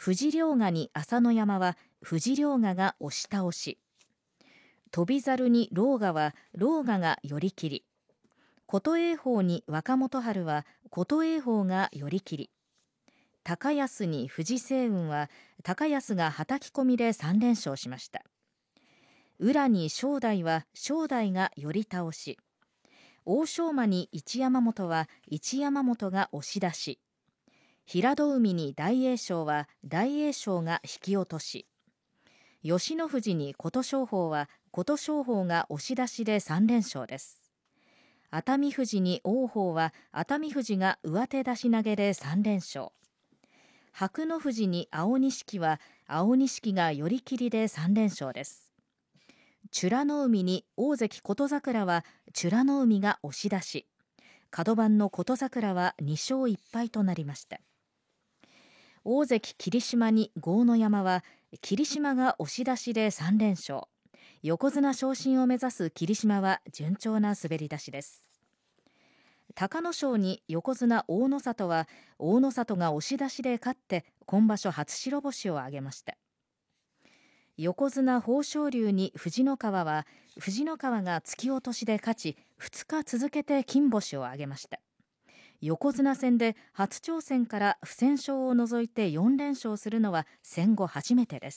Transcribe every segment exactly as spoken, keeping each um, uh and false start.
富士陵河に朝の山は富士陵河が押し倒し、飛猿に狼雅は狼雅が寄り切り、琴栄峰に若元春は琴栄峰が寄り切り、高安に藤青雲は高安がはたき込みでさん連勝しました。宇良に正代は正代が寄り倒し、欧勝馬に一山本は一山本が押し出し、平戸海に大栄翔は大栄翔が引き落とし、吉野富士に琴勝峰は琴勝峰が押し出しでさん連勝です。熱海富士に王鵬は熱海富士が上手出し投げでさん連勝、白野富士に青錦は青錦が寄り切りでさん連勝です。美ら海に大関琴櫻は美ら海が押し出し、角番の琴櫻はに勝いっ敗となりました。大関霧島に豪ノ山は霧島が押し出しでさん連勝、横綱昇進を目指す霧島は順調な滑り出しです。隆の勝に横綱大野里は大野里が押し出しで勝って今場所初白星を挙げました。横綱豊昇龍に藤ノ川は藤ノ川が突き落としで勝ちふつか続けて金星を挙げました。横綱戦で初挑戦から不戦勝を除いてよん連勝するのは戦後初めてです。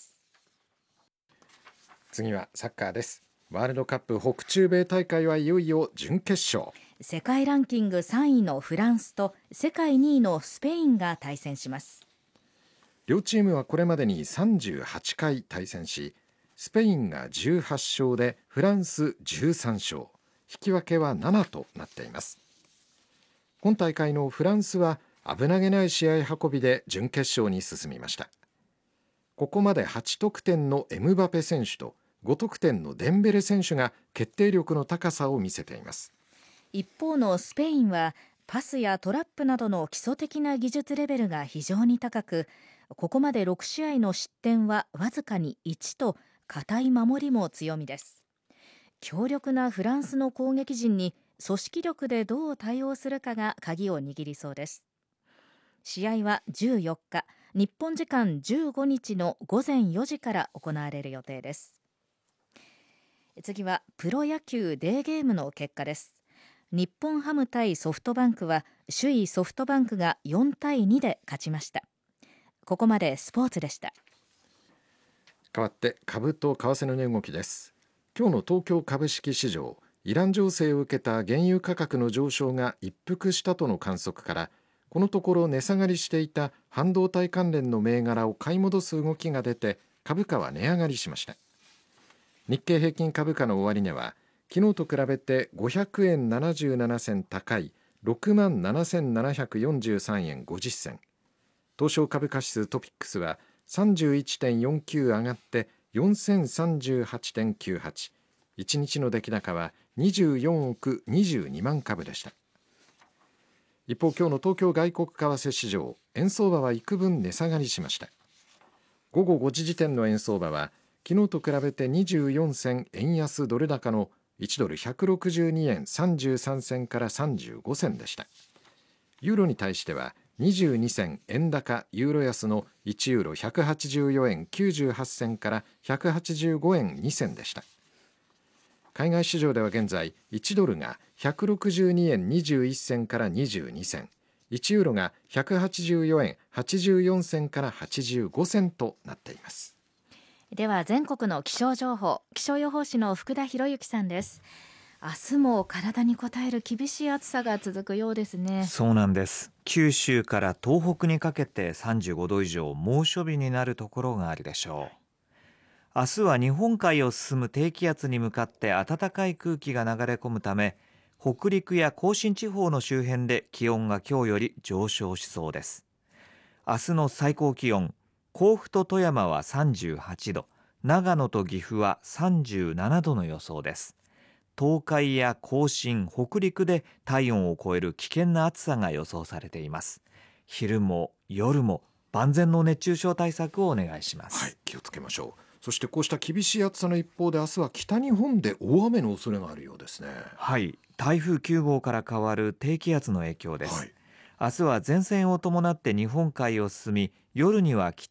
次はサッカーです。ワールドカップ北中米大会はいよいよ準決勝。 世界ランキングさんいのフランスと世界にいのスペインが対戦します。 両チームはこれまでにさんじゅうはちかい対戦し、スペインがじゅうはち勝でフランスじゅうさん勝、引き分けはななとなっています。今大会のフランスは危なげない試合運びで準決勝に進みました。ここまではち得点のエムバペ選手とご得点のデンベレ選手が決定力の高さを見せています。 一方のスペインはパスやトラップなどの基礎的な技術レベルが非常に高く、ここまでろく試合の失点はわずかにいちと堅い守りも強みです。強力なフランスの攻撃陣に組織力でどう対応するかが鍵を握りそうです。試合はじゅうよっか日本時間じゅうごにちの午前よじから行われる予定です。次はプロ野球デーゲームの結果です。日本ハム対ソフトバンクは首位ソフトバンクがよんたいにで勝ちました。ここまでスポーツでした。 変わって株と為替の値動きです。今日の東京株式市場、イラン情勢を受けた原油価格の上昇が一服したとの観測から、このところ値下がりしていた半導体関連の銘柄を買い戻す動きが出て、株価は値上がりしました。日経平均株価の終値は昨日と比べてごひゃくえんななじゅうななせん高い ろくまんななせんななひゃくよんじゅうさんえんごじゅっせん、東証株価指数トピックスは さんじゅういってんよんきゅう 上がってよんせんさんじゅうはちてんきゅうはち、いちにちの出来高はにじゅうよんおくにじゅうにまん株でした。一方、今日の東京外国為替市場、円相場は幾分値下がりしました。午後ごじ時点の円相場は昨日と比べてにじゅうよん銭円安ドル高のいちドルひゃくろくじゅうにえんさんじゅうさん銭からさんじゅうご銭でした。ユーロに対してはにじゅうに銭円高ユーロ安のいちユーロひゃくはちじゅうよえんきゅうじゅうはち銭からひゃくはちじゅうごえんに銭でした。海外市場では現在いちドルがひゃくろくじゅうにえんにじゅういっ銭からにじゅうに銭、いちユーロがひゃくはちじゅうよえんはちじゅうよん銭からはちじゅうご銭となっています。 では全国の気象情報、気象予報士の福田博之さんです。明日も体に応える厳しい暑さが続くようですね。 そうなんです。九州から東北にかけてさんじゅうごど以上猛暑日になるところがあるでしょう。明日は日本海を進む低気圧に向かって暖かい空気が流れ込むため、北陸や甲信地方の周辺で気温が今日より上昇しそうです。明日の最高気温、甲府と富山はさんじゅうはちど、長野と岐阜はさんじゅうななどの予想です。東海や甲信、北陸で体温を超える危険な暑さが予想されています。昼も夜も万全の熱中症対策をお願いします。 はい、気をつけましょう。そしてこうした厳しい暑さの一方で明日は北日本で大雨の恐れがあるようですね。 はい、台風きゅう号から変わる低気圧の影響です。はい、明日は前線を伴って日本海を進み、夜には北